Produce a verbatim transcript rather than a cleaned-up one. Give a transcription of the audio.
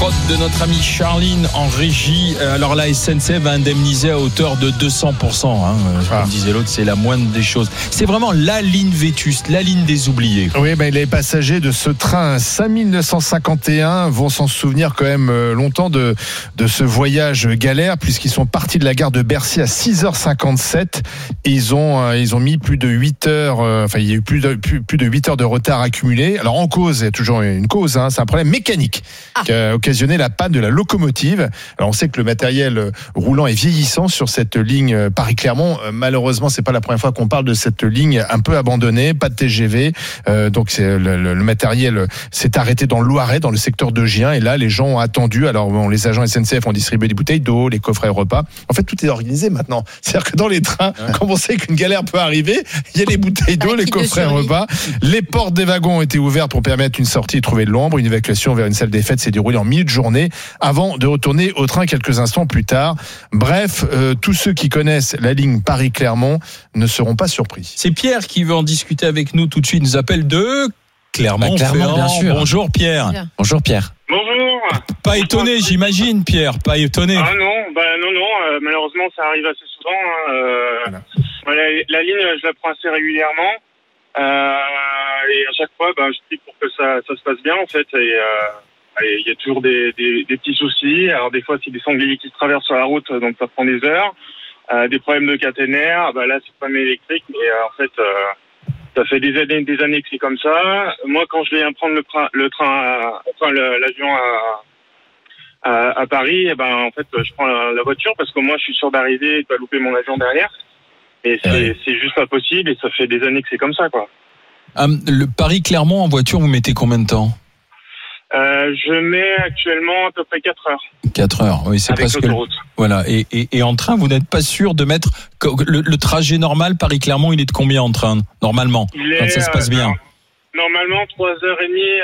prod de notre amie Charline en régie. Alors la S N C F va indemniser à hauteur de deux cents pour cent. Hein. Comme disait l'autre, c'est la moindre des choses. C'est vraiment la ligne vétuste, la ligne des oubliés. Oui, ben, les passagers de ce train cinq mille neuf cent cinquante et un vont s'en souvenir quand même longtemps de, de ce voyage galère, puisqu'ils sont partis de la gare de Bercy à six heures cinquante-sept. Et ils ont, ils ont mis plus de huit heures, enfin il y a eu plus de, plus, plus de huit heures de retard accumulé. Alors en cause, il y a toujours une cause, hein, c'est un problème mécanique ah. qui a occasionné la panne de la locomotive. Alors on sait que le matériel roulant est vieillissant sur cette ligne Paris-Clermont. Malheureusement, c'est pas la première fois qu'on parle de cette ligne un peu abandonnée, pas de T G V. Euh, donc c'est, le, le, le matériel s'est arrêté dans le Loiret, dans le secteur de Gien, et là les gens ont attendu. Alors bon, les agents S N C F ont distribué des bouteilles d'eau, les coffrets repas. En fait, tout est organisé maintenant. C'est-à-dire que dans les trains, ouais. comme on sait qu'une galère peut arriver, il y a les bouteilles d'eau, les coffrets repas. Les portes des wagons ont été ouvertes pour permettre une sortie et trouver de l'ombre. Une évacuation vers une salle des fêtes s'est déroulée en milieu de journée avant de retourner au train quelques instants plus tard. Bref, euh, tous ceux qui connaissent la ligne Paris-Clermont ne seront pas surpris. C'est Pierre qui veut en discuter avec nous tout de suite. Il nous appelle de Clermont. Bah, Clermont, bien sûr. Bonjour Pierre. Bien. Bonjour Pierre. Bonjour. Pas étonné, j'imagine, Pierre. Pas étonné. Ah non, bah non, non. Euh, malheureusement, ça arrive assez souvent. Hein. Euh, voilà. la, la ligne, je la prends assez régulièrement. Euh, et à chaque fois, bah, je prie pour que ça, ça se passe bien, en fait. Et il euh, y a toujours des, des, des petits soucis. Alors des fois, c'est des sangliers qui se traversent sur la route, donc ça prend des heures. Euh, des problèmes de caténaire. Bah là, c'est pas électrique, mais euh, en fait. Euh, Ça fait des années, des années que c'est comme ça. Moi, quand je viens prendre le train, le train, à, enfin le, l'avion à, à, à Paris, eh ben en fait, je prends la, la voiture parce que moi, je suis sûr d'arriver et de pas louper mon avion derrière. Et c'est, ouais. c'est juste pas possible. Et ça fait des années que c'est comme ça, quoi. Um, le Paris-Clermont en voiture, vous mettez combien de temps ? Euh, je mets actuellement à peu près quatre heures. quatre heures, oui, c'est avec parce l'autoroute. que voilà. Et, et, et en train, vous n'êtes pas sûr de mettre le, le trajet normal Paris-Clermont, il est de combien en train normalement il est, quand ça se passe bien? Euh, normalement trois heures et demie.